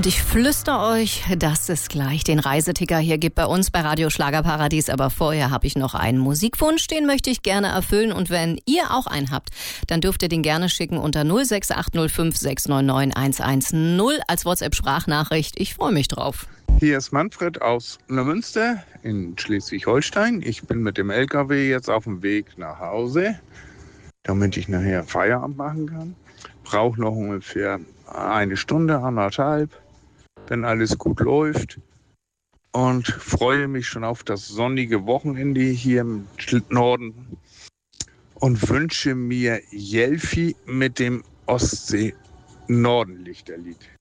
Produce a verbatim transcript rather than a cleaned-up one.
Und ich flüster euch, dass es gleich den Reiseticker hier gibt bei uns bei Radio Schlagerparadies. Aber vorher habe ich noch einen Musikwunsch, den möchte ich gerne erfüllen. Und wenn ihr auch einen habt, dann dürft ihr den gerne schicken unter null sechs acht null fünf sechs neun neun eins eins null als WhatsApp-Sprachnachricht. Ich freue mich drauf. Hier ist Manfred aus Neumünster in Schleswig-Holstein. Ich bin mit dem L K W jetzt auf dem Weg nach Hause, damit ich nachher Feierabend machen kann. Brauche noch ungefähr eine Stunde, anderthalb, wenn alles gut läuft. Und freue mich schon auf das sonnige Wochenende hier im Norden. Und wünsche mir Jelfi mit dem Ostsee-Nordenlichterlied.